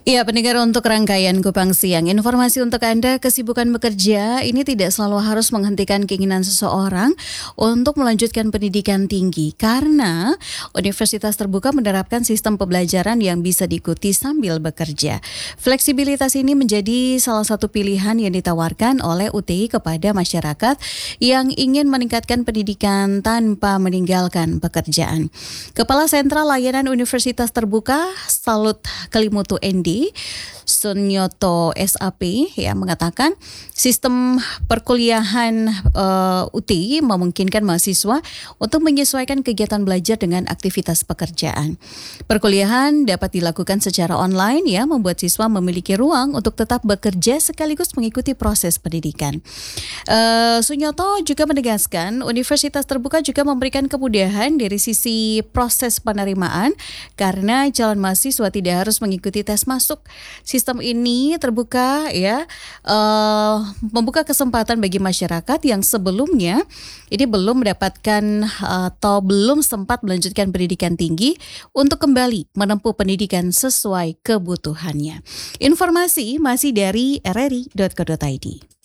Iya, pendengar, untuk rangkaian Kupang Siang, informasi untuk Anda, kesibukan bekerja ini tidak selalu harus menghentikan keinginan seseorang untuk melanjutkan pendidikan tinggi, karena universitas terbuka menerapkan sistem pembelajaran yang bisa diikuti sambil bekerja. Fleksibilitas ini menjadi salah satu pilihan yang ditawarkan oleh UTI kepada masyarakat yang ingin meningkatkan pendidikan tanpa meninggalkan pekerjaan. Kepala Sentral Layanan Universitas Terbuka Salut Kelimutu ND Sunyoto SAP ya mengatakan sistem perkuliahan UTI memungkinkan mahasiswa untuk menyesuaikan kegiatan belajar dengan aktivitas pekerjaan. Perkuliahan dapat dilakukan secara online ya, membuat siswa memiliki ruang untuk tetap bekerja sekaligus mengikuti proses pendidikan. Sunyoto juga menegaskan universitas terbuka juga memberikan kemudahan dari sisi proses penerimaan karena calon mahasiswa tidak harus mengikuti tes masuk. Sistem ini terbuka ya, membuka kesempatan bagi masyarakat yang sebelumnya ini belum mendapatkan atau belum sempat melanjutkan pendidikan tinggi untuk kembali menempuh pendidikan sesuai kebutuhannya. Informasi masih dari rri.co.id.